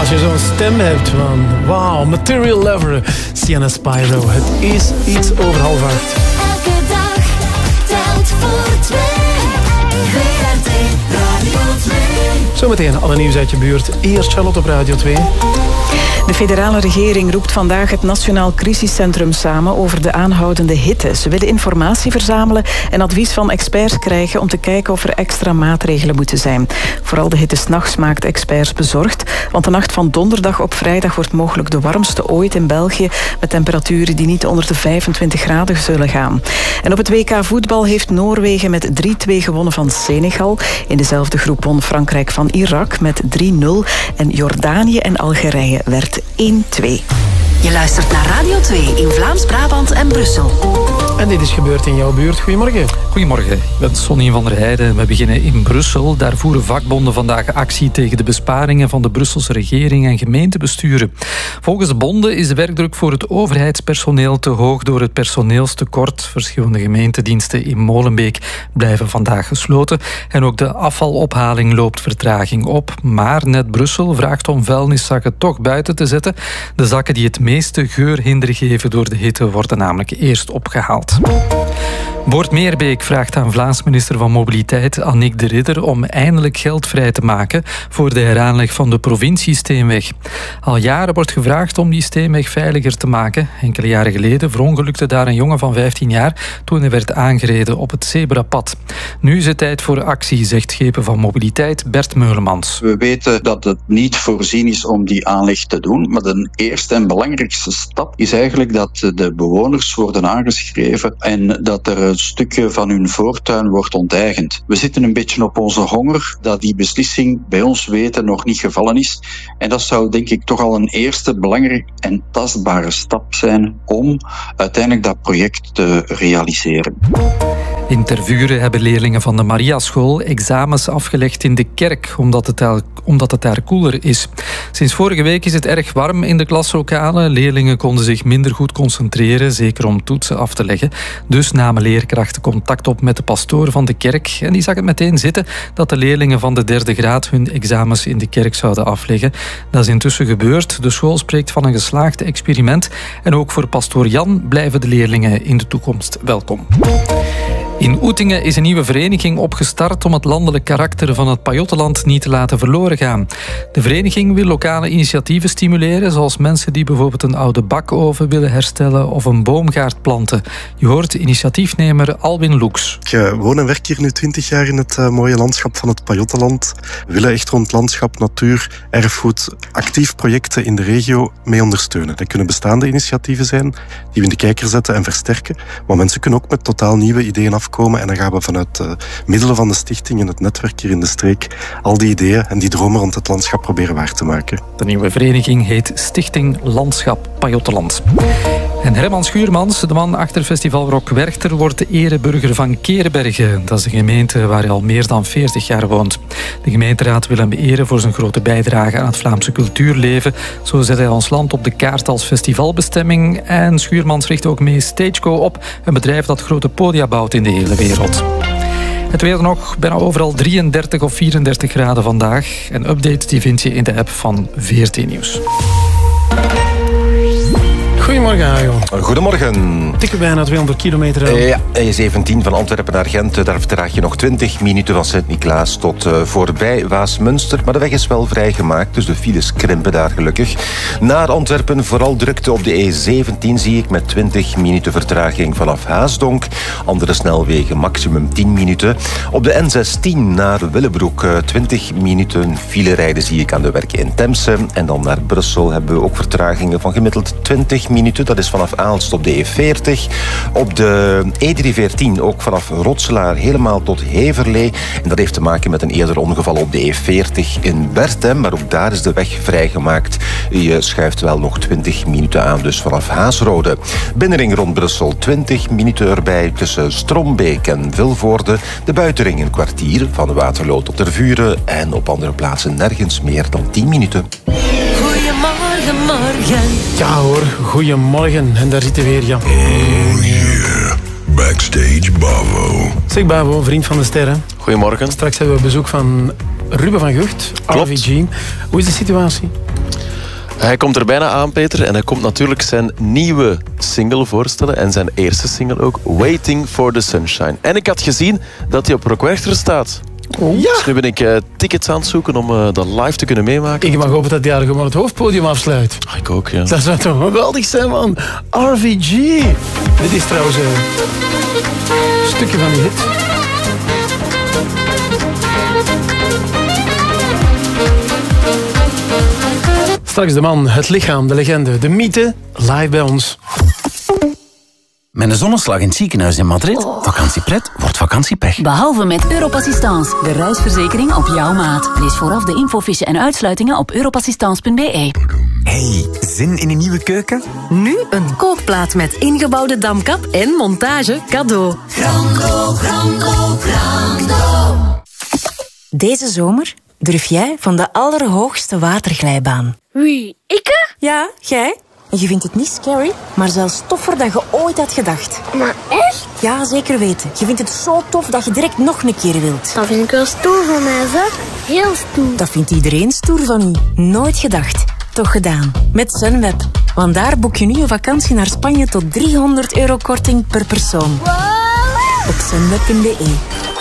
Als je zo'n stem hebt van wow, Material Lover, Sienna Spyro. Het is iets over 7:30. Elke dag telt voor twee. WRT Radio 2. Zometeen alle nieuws uit je buurt. Eerst Charlotte op Radio 2. De federale regering roept vandaag het Nationaal Crisiscentrum samen over de aanhoudende hitte. Ze willen informatie verzamelen en advies van experts krijgen om te kijken of er extra maatregelen moeten zijn. Vooral de hitte 's nachts maakt experts bezorgd, want de nacht van donderdag op vrijdag wordt mogelijk de warmste ooit in België, met temperaturen die niet onder de 25 graden zullen gaan. En op het WK voetbal heeft Noorwegen met 3-2 gewonnen van Senegal. In dezelfde groep won Frankrijk van Irak met 3-0 en Jordanië en Algerije werd 1-2. Je luistert naar Radio 2 in Vlaams-Brabant en Brussel. En dit is gebeurd in jouw buurt. Goedemorgen. Goedemorgen, ik ben Sonny van der Heijden. We beginnen in Brussel. Daar voeren vakbonden vandaag actie tegen de besparingen van de Brusselse regering en gemeentebesturen. Volgens de bonden is de werkdruk voor het overheidspersoneel te hoog door het personeelstekort. Verschillende gemeentediensten in Molenbeek blijven vandaag gesloten. En ook de afvalophaling loopt vertraging op. Maar net Brussel vraagt om vuilniszakken toch buiten te zetten. De zakken die het meeste geurhinder geven door de hitte worden namelijk eerst opgehaald. Boort Meerbeek vraagt aan Vlaams minister van Mobiliteit Annick de Ridder om eindelijk geld vrij te maken voor de heraanleg van de provinciesteenweg. Al jaren wordt gevraagd om die steenweg veiliger te maken. Enkele jaren geleden verongelukte daar een jongen van 15 jaar toen hij werd aangereden op het zebrapad. Nu is het tijd voor actie, zegt schepen van Mobiliteit Bert Meulemans. We weten dat het niet voorzien is om die aanleg te doen, maar de eerste en belangrijkste stap is eigenlijk dat de bewoners worden aangeschreven en dat er een stukje van hun voortuin wordt onteigend. We zitten een beetje op onze honger dat die beslissing bij ons weten nog niet gevallen is. En dat zou denk ik toch al een eerste belangrijke en tastbare stap zijn om uiteindelijk dat project te realiseren. In Tervuren hebben leerlingen van de Mariaschool examens afgelegd in de kerk, omdat het daar koeler is. Sinds vorige week is het erg warm in de klaslokalen. Leerlingen konden zich minder goed concentreren, zeker om toetsen af te leggen. Dus namen leerkrachten contact op met de pastoor van de kerk. En die zag het meteen zitten dat de leerlingen van de 3e graad hun examens in de kerk zouden afleggen. Dat is intussen gebeurd. De school spreekt van een geslaagd experiment. En ook voor pastoor Jan blijven de leerlingen in de toekomst welkom. In Oetingen is een nieuwe vereniging opgestart om het landelijk karakter van het Pajottenland niet te laten verloren gaan. De vereniging wil lokale initiatieven stimuleren, zoals mensen die bijvoorbeeld een oude bakoven willen herstellen of een boomgaard planten. Je hoort initiatiefnemer Alwin Loeks. Ik woon en werk hier nu 20 jaar in het mooie landschap van het Pajottenland. We willen echt rond landschap, natuur, erfgoed actief projecten in de regio mee ondersteunen. Dat kunnen bestaande initiatieven zijn die we in de kijker zetten en versterken, maar mensen kunnen ook met totaal nieuwe ideeën afkomen. En dan gaan we vanuit middelen van de stichting en het netwerk hier in de streek al die ideeën en die dromen rond het landschap proberen waar te maken. De nieuwe vereniging heet Stichting Landschap Pajottenland. En Herman Schuurmans, de man achter Festival Rock Werchter, wordt de ereburger van Kerenbergen. Dat is de gemeente waar hij al meer dan 40 jaar woont. De gemeenteraad wil hem beëren voor zijn grote bijdrage aan het Vlaamse cultuurleven. Zo zet hij ons land op de kaart als festivalbestemming. En Schuurmans richt ook mee Stageco op, een bedrijf dat grote podia bouwt in de hele wereld. Het weer nog, bijna overal 33 of 34 graden vandaag. En updates die vind je in de app van VRT Nieuws. Goedemorgen, Hajo. Goedemorgen. Tikken bijna 200 kilometer. Ja, E17 van Antwerpen naar Gent. Daar vertraag je nog 20 minuten van Sint-Niklaas tot voorbij Waasmunster. Maar de weg is wel vrijgemaakt, dus de files krimpen daar gelukkig. Naar Antwerpen vooral drukte op de E17 zie ik met 20 minuten vertraging vanaf Haasdonk. Andere snelwegen maximum 10 minuten. Op de N16 naar Willebroek 20 minuten file rijden zie ik aan de werken in Temse. En dan naar Brussel hebben we ook vertragingen van gemiddeld 20 minuten. Dat is vanaf Aalst op de E40. Op de E314 ook vanaf Rotselaar helemaal tot Heverlee. En dat heeft te maken met een eerder ongeval op de E40 in Bertem. Maar ook daar is de weg vrijgemaakt. Je schuift wel nog 20 minuten aan, dus vanaf Haasrode. Binnenring rond Brussel 20 minuten erbij tussen Strombeek en Vilvoorde. De buitenring een kwartier van Waterloo tot Tervuren. En op andere plaatsen nergens meer dan 10 minuten. Goedemorgen, morgen. Ja hoor, goedemorgen. En daar zitten we weer, Jan. Oh yeah, Backstage Bavo. Zeg Bavo, vriend van de sterren. Goedemorgen. Straks hebben we bezoek van Ruben van Gucht, RVG. Hoe is de situatie? Hij komt er bijna aan, Peter. En hij komt natuurlijk zijn nieuwe single voorstellen. En zijn eerste single ook, Waiting for the Sunshine. En ik had gezien dat hij op Rock Werchter staat. Oh. Ja. Dus nu ben ik tickets aan het zoeken om dat live te kunnen meemaken. Ik mag hopen dat hij daar gewoon het hoofdpodium afsluit. Ik ook, ja. Dat zou toch geweldig zijn, man. RVG. Dit is trouwens een stukje van die hit. Straks de man, het lichaam, de legende, de mythe, live bij ons. Met een zonneslag in het ziekenhuis in Madrid, vakantiepret wordt vakantiepech. Behalve met Europassistance, de reisverzekering op jouw maat. Lees vooraf de infofiche en uitsluitingen op europassistance.be. Hey, zin in een nieuwe keuken? Nu een kookplaat met ingebouwde damkap en montage cadeau. Grando, grando, grando. Deze zomer durf jij van de allerhoogste waterglijbaan. Wie, ikke? Ja, jij. En je vindt het niet scary, maar zelfs toffer dan je ooit had gedacht. Maar echt? Ja, zeker weten. Je vindt het zo tof dat je direct nog een keer wilt. Dat vind ik wel stoer van mij, zeg. Heel stoer. Dat vindt iedereen stoer van u. Nooit gedacht. Toch gedaan. Met Sunweb. Want daar boek je nu een vakantie naar Spanje tot €300 korting per persoon. Wow. Op sunweb.be.